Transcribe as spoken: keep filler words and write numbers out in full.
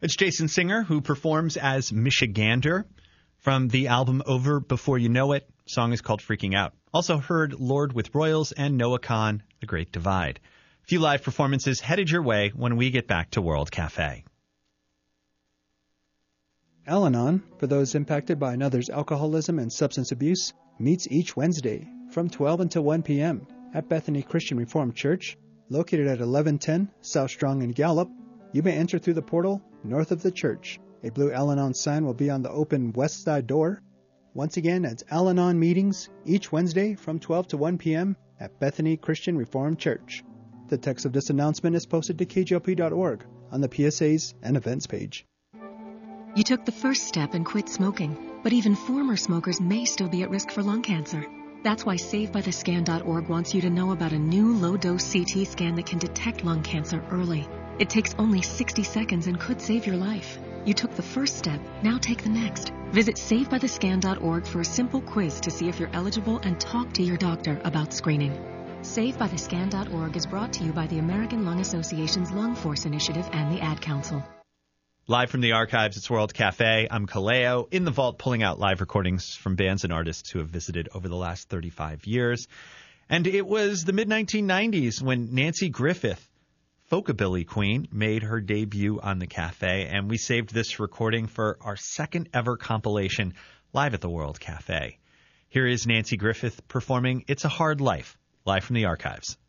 It's Jason Singer, who performs as Michigander from the album Over Before You Know It. The song is called Freaking Out. Also heard Lord with Royals and Noah Kahan, The Great Divide. A few live performances headed your way when we get back to World Cafe. Al-Anon, for those impacted by another's alcoholism and substance abuse, meets each Wednesday from twelve until one p.m. at Bethany Christian Reformed Church, located at eleven ten South Strong and Gallup. You may enter through the portal north of the church. A blue Al-Anon sign will be on the open west side door. Once again, it's Al-Anon meetings each Wednesday from twelve to one p.m. at Bethany Christian Reformed Church. The text of this announcement is posted to K G L P dot org on the P S As and events page. You took the first step and quit smoking, but even former smokers may still be at risk for lung cancer. That's why Save By The Scan dot org wants you to know about a new low-dose C T scan that can detect lung cancer early. It takes only sixty seconds and could save your life. You took the first step, now take the next. Visit Save By The Scan dot org for a simple quiz to see if you're eligible and talk to your doctor about screening. Save By The Scan dot org is brought to you by the American Lung Association's Lung Force Initiative and the Ad Council. Live from the archives, it's World Cafe. I'm Kaleo, in the vault pulling out live recordings from bands and artists who have visited over the last thirty-five years. And it was the mid nineteen nineties when Nanci Griffith, Folkabilly Queen, made her debut on the Cafe, and we saved this recording for our second ever compilation live at the World Cafe. Here is Nanci Griffith performing It's a Hard Life, live from the archives.